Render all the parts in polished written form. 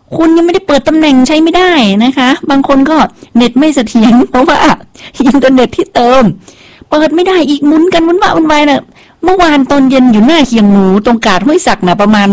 คุณยังไม่ได้เปิดตำแหน่งใช้ไม่ได้นะคะบางคนก็เน็ตไม่เสถียรเพราะว่าอินเทอร์เน็ตที่เติมเปิดไม่ได้อีกหมุนกันวุ่นวายน่ะเมื่อวานตอนเย็นอยู่หน้าเคียงหมูตรงกาดห้วยศักดิ์นะประมาณ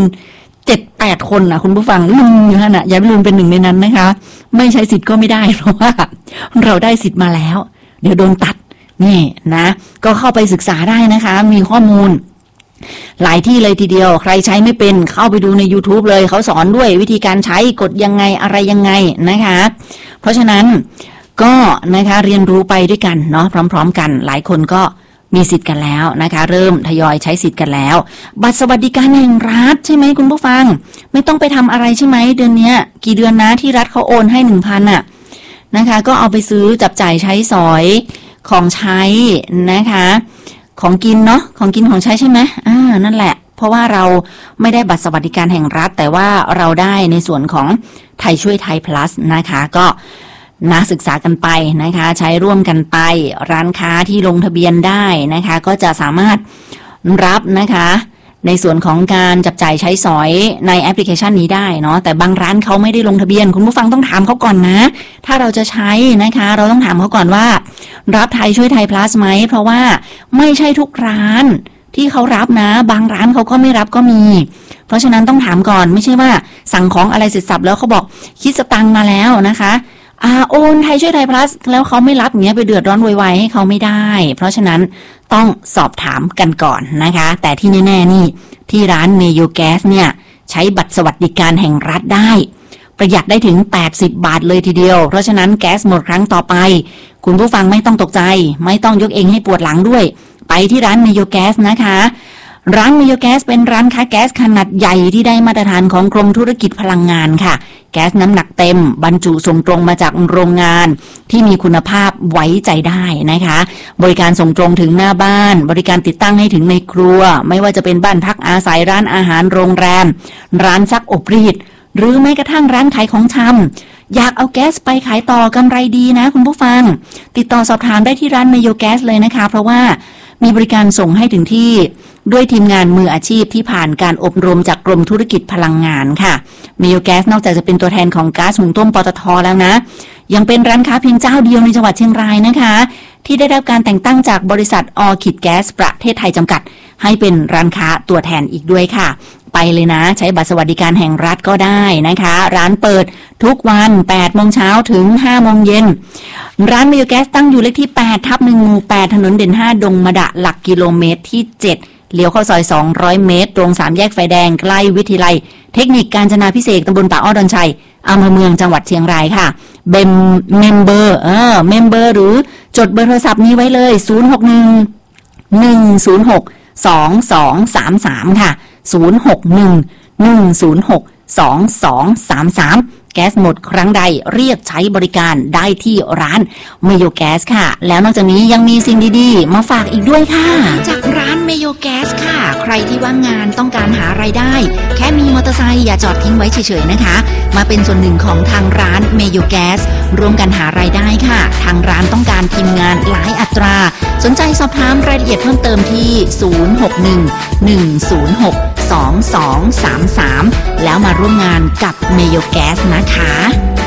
7-8 คนนะคุณผู้ฟังลุมอยู่ฮะนะอย่าลืมเป็นหนึ่งในนั้นนะคะไม่ใช้สิทธิ์ก็ไม่ได้เพราะว่าเราได้สิทธิ์มาแล้วเดี๋ยวโดนตัดนี่นะก็เข้าไปศึกษาได้นะคะมีข้อมูลหลายที่เลยทีเดียวใครใช้ไม่เป็นเข้าไปดูใน YouTube เลยเขาสอนด้วยวิธีการใช้กดยังไงอะไรยังไงนะคะเพราะฉะนั้นก็นะคะเรียนรู้ไปด้วยกันเนาะพร้อมๆกันหลายคนก็มีสิทธิ์กันแล้วนะคะเริ่มทยอยใช้สิทธิ์กันแล้วบัตรสวัสดิการแห่งรัฐใช่ไหมคุณผู้ฟังไม่ต้องไปทำอะไรใช่ไหมเดือนนี้กี่เดือนนะที่รัฐเขาโอนให้ 1,000 น่ะนะคะก็เอาไปซื้อจับจ่ายใช้สอยของใช้นะคะของกินเนาะของกินของใช้ใช่ไหมนั่นแหละเพราะว่าเราไม่ได้บัตรสวัสดิการแห่งรัฐแต่ว่าเราได้ในส่วนของไทยช่วยไทย plus นะคะก็น่าศึกษากันไปนะคะใช้ร่วมกันไปร้านค้าที่ลงทะเบียนได้นะคะก็จะสามารถรับนะคะในส่วนของการจับจ่ายใช้สอยในแอปพลิเคชันนี้ได้เนาะแต่บางร้านเขาไม่ได้ลงทะเบียนคุณผู้ฟังต้องถามเขาก่อนนะถ้าเราจะใช้นะคะเราต้องถามเขาก่อนว่ารับไทยช่วยไทย plus ไหมเพราะว่าไม่ใช่ทุกร้านที่เขารับนะบางร้านเขาก็ไม่รับก็มีเพราะฉะนั้นต้องถามก่อนไม่ใช่ว่าสั่งของอะไรเสร็จสับแล้วเขาบอกคิดสตังค์มาแล้วนะคะโอนไทยช่วยไทย plus แล้วเขาไม่รับอย่างเงี้ยไปเดือดร้อนไวๆให้เขาไม่ได้เพราะฉะนั้นต้องสอบถามกันก่อนนะคะแต่ที่แน่ๆนี่ที่ร้านเมโยแก๊สเนี่ยใช้บัตรสวัสดิการแห่งรัฐได้ประหยัดได้ถึง80 บาทเลยทีเดียวเพราะฉะนั้นแก๊สหมดครั้งต่อไปคุณผู้ฟังไม่ต้องตกใจไม่ต้องยกเองให้ปวดหลังด้วยไปที่ร้านเมโยแก๊สนะคะร้านเมโยแก๊สเป็นร้านค้าแก๊สขนาดใหญ่ที่ได้มาตรฐานของกรมธุรกิจพลังงานค่ะแก๊สน้ำหนักเต็มบรรจุส่งตรงมาจากโรงงานที่มีคุณภาพไว้ใจได้นะคะบริการส่งตรงถึงหน้าบ้านบริการติดตั้งให้ถึงในครัวไม่ว่าจะเป็นบ้านพักอาศัยร้านอาหารโรงแรมร้านซักอบรีดหรือแม้กระทั่งร้านขายของชำอยากเอาแก๊สไปขายต่อกำไรดีนะคุณผู้ฟังติดต่อสอบถามได้ที่ร้านเมโยแก๊สเลยนะคะเพราะว่ามีบริการส่งให้ถึงที่ด้วยทีมงานมืออาชีพที่ผ่านการอบรมจากกรมธุรกิจพลังงานค่ะเมโยแก๊สนอกจากจะเป็นตัวแทนของก๊าซหุงต้มปตท.แล้วนะยังเป็นร้านค้าเพียงเจ้าเดียวในจังหวัดเชียงรายนะคะที่ได้รับการแต่งตั้งจากบริษัทออคิดแก๊สประเทศไทยจำกัดให้เป็นร้านค้าตัวแทนอีกด้วยค่ะไปเลยนะใช้บัตรสวัสดิการแห่งรัฐก็ได้นะคะร้านเปิดทุกวัน 8 โมงเช้าถึง 5 โมงเย็นร้านเมโยแก๊สตั้งอยู่เลขที่ 8/1 หมู่ 8 ถนนเด่น 5 ดงมะดะหลักกิโลเมตรที่ 7 เลี้ยวเข้าซอย 200 เมตรตรง 3 แยกไฟแดงใกล้วิทยาลัยเทคนิคกาญจนาภิเษกตำบลป่าอ้อดอนชัยอำเภอเมืองจังหวัดเชียงรายค่ะเมมเบอร์หรือจดเบอร์โทรศัพท์นี้ไว้เลย061-106-2233ค่ะ061-106-2233แก๊สหมดครั้งใดเรียกใช้บริการได้ที่ร้านเมโยแก๊สค่ะแล้วนอกจากนี้ยังมีสิ่งดีๆมาฝากอีกด้วยค่ะจากร้านเมโยแก๊สค่ะใครที่ว่างงานต้องการหารายได้แค่มีมอเตอร์ไซค์อย่าจอดทิ้งไว้เฉยๆนะคะมาเป็นส่วนหนึ่งของทางร้านเมโยแก๊สร่วมกันหารายได้ค่ะทางร้านต้องการทีมงานหลายอัตราสนใจสอบถามรายละเอียดเพิ่มเติมที่061-106-2233แล้วมาร่วมงานกับเมโยแก๊สนะคะ